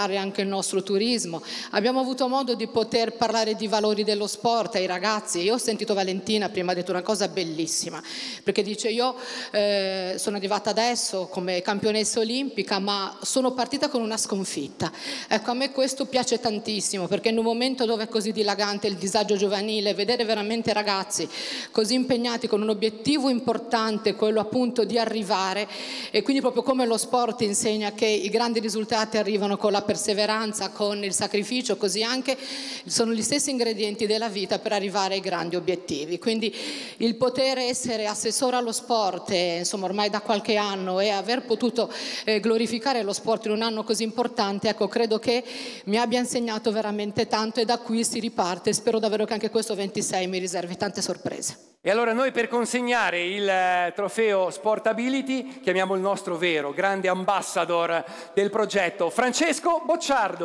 attrarre anche il nostro turismo. Abbiamo avuto modo di poter parlare di valori dello sport ai ragazzi. Io ho sentito Valentina prima ha detto una cosa bellissima, perché dice io sono arrivata adesso come campionessa olimpica, ma sono partita con una sconfitta. Ecco, a me questo piace tantissimo, perché in un momento dove è così dilagante il disagio giovanile, vedere veramente ragazzi così impegnati con un obiettivo importante, quello appunto di arrivare, e quindi proprio come lo sport insegna che i grandi risultati arrivano con la perseveranza, con il sacrificio, così anche sono gli stessi ingredienti della vita per arrivare ai grandi obiettivi. Quindi il poter essere assessore allo sport, insomma ormai da qualche anno, e aver potuto glorificare lo sport in un anno così importante, ecco, credo che mi abbia insegnato veramente tanto, e da qui si riparte. Spero davvero che anche questo 26 mi riservi tante sorprese. E allora noi, per consegnare il trofeo Sportability, chiamiamo il nostro vero grande ambassador del progetto, Francesco Bocciardo.